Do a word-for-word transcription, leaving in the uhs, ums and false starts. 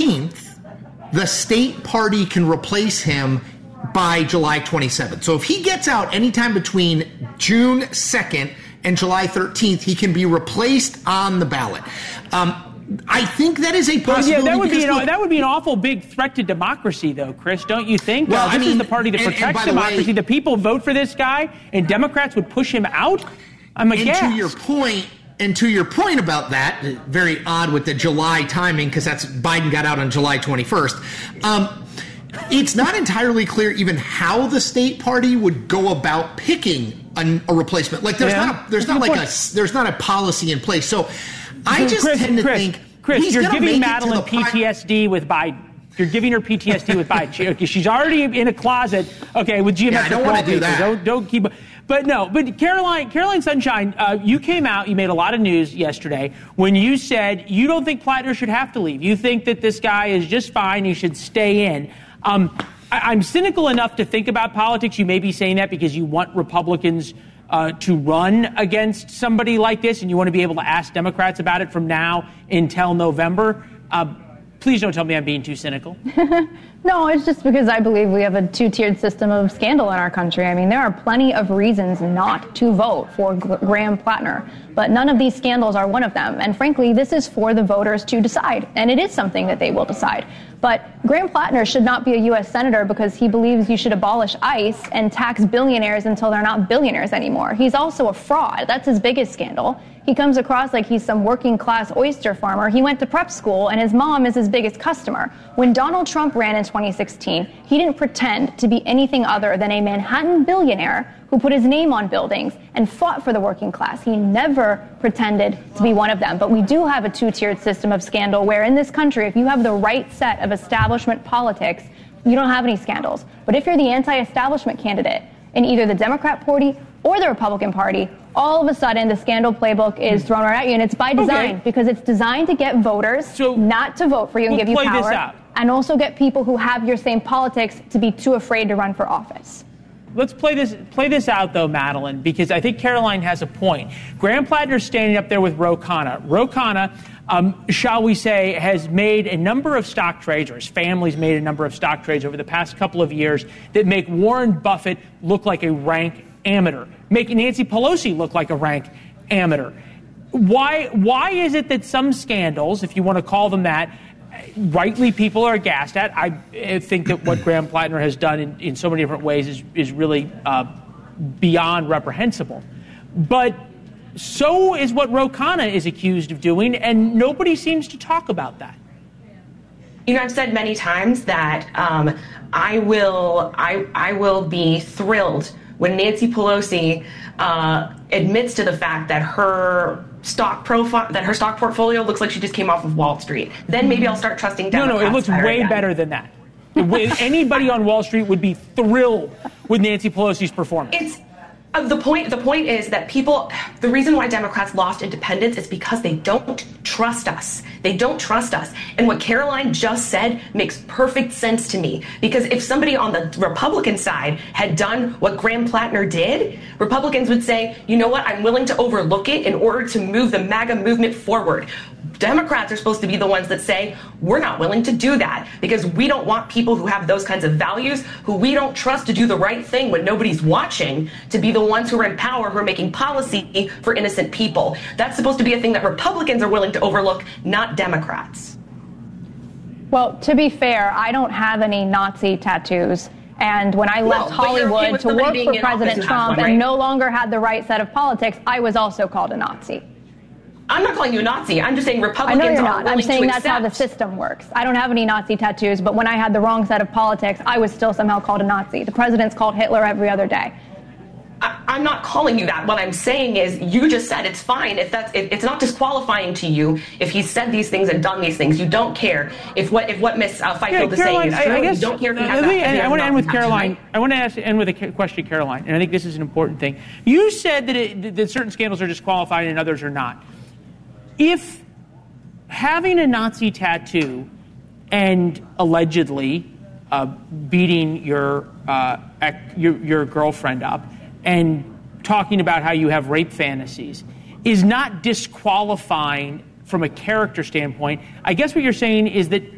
thirteenth, the state party can replace him by July twenty-seventh. So if he gets out anytime between June second and July thirteenth, he can be replaced on the ballot. Um, I think that is a possibility. Well, yeah, that would be an, look, that would be an awful big threat to democracy, though, Chris. Don't you think? Well, uh, this I mean, is the party that and, protects and democracy. The, the, way, the people vote for this guy, and Democrats would push him out. I'm aghast. And to your point, and to your point about that, very odd with the July timing because that's Biden got out on July twenty-first. Um, it's not entirely clear even how the state party would go about picking a, a replacement. Like there's yeah. not a, there's not like a there's not a policy in place. So I just Chris, tend to Chris, think Chris, he's you're giving Madeline P P T S D with Biden. You're giving her P T S D with Biden. She, okay, she's already in a closet. Okay, with geometric yeah, I don't want to do that. Don't don't keep. But no, but Caroline, Caroline Sunshine, uh, you came out, you made a lot of news yesterday when you said you don't think Plattner should have to leave. You think that this guy is just fine, he should stay in. Um, I, I'm cynical enough to think about politics. You may be saying that because you want Republicans uh, to run against somebody like this and you want to be able to ask Democrats about it from now until November. Uh, please don't tell me I'm being too cynical. No, it's just because I believe we have a two-tiered system of scandal in our country. I mean, there are plenty of reasons not to vote for Graham Plattner, but none of these scandals are one of them. And frankly, this is for the voters to decide, and it is something that they will decide. But Graham Plattner should not be a U S senator because he believes you should abolish ICE and tax billionaires until they're not billionaires anymore. He's also a fraud. That's his biggest scandal. He comes across like he's some working-class oyster farmer. He went to prep school, and his mom is his biggest customer. When Donald Trump ran in twenty sixteen, he didn't pretend to be anything other than a Manhattan billionaire who put his name on buildings and fought for the working class. He never pretended to be one of them. But we do have a two-tiered system of scandal where in this country, if you have the right set of establishment politics, you don't have any scandals. But if you're the anti-establishment candidate in either the Democrat Party or the Republican Party, all of a sudden the scandal playbook is thrown right at you, and it's by design okay. because it's designed to get voters so not to vote for you and we'll give you play power, this out. and also get people who have your same politics to be too afraid to run for office. Let's play this play this out, though, Madeline, because I think Caroline has a point. Graham Plattner's standing up there with Ro Khanna. Ro Khanna, um, shall we say, has made a number of stock trades, or his family's made a number of stock trades over the past couple of years that make Warren Buffett look like a rank amateur, make Nancy Pelosi look like a rank amateur. Why, why is it that some scandals, if you want to call them that, rightly people are aghast at? I think that what Graham Plattner has done in, in so many different ways is, is really uh, beyond reprehensible. But so is what Ro Khanna is accused of doing, and nobody seems to talk about that. You know, I've said many times that um, I will, I, I will be thrilled when Nancy Pelosi uh, admits to the fact that her stock profile, that her stock portfolio looks like she just came off of Wall Street. Then maybe I'll start trusting Democrats. No, no, it looks better way again. better than that. Anybody on Wall Street would be thrilled with Nancy Pelosi's performance. It's uh, the point. The point is that people. The reason why Democrats lost independence is because they don't trust us. They don't trust us. And what Caroline just said makes perfect sense to me. Because if somebody on the Republican side had done what Graham Plattner did, Republicans would say, you know what, I'm willing to overlook it in order to move the MAGA movement forward. Democrats are supposed to be the ones that say, we're not willing to do that because we don't want people who have those kinds of values, who we don't trust to do the right thing when nobody's watching, to be the ones who are in power, who are making policy for innocent people. That's supposed to be a thing that Republicans are willing to overlook, not Democrats. Well, to be fair, I don't have any Nazi tattoos. And when I left no, Hollywood okay to work for President Trump one, right? and no longer had the right set of politics, I was also called a Nazi. I'm not calling you a Nazi. I'm just saying Republicans I know you're are not. I'm saying that's accept. how the system works. I don't have any Nazi tattoos, but when I had the wrong set of politics, I was still somehow called a Nazi. The president's called Hitler every other day. I, I'm not calling you that. What I'm saying is you just said it's fine if that's if it's not disqualifying to you if he's said these things and done these things. You don't care if what if what Miss uh, Fifield yeah, is Caroline, saying is true. I, I guess, you don't care if he uh, has me, that. I, I want to end with Caroline. Right? I want to ask, end with a question, Caroline, and I think this is an important thing. You said that, it, that certain scandals are disqualified and others are not. If having a Nazi tattoo and allegedly uh, beating your, uh, your your girlfriend up and talking about how you have rape fantasies is not disqualifying from a character standpoint, I guess what you're saying is that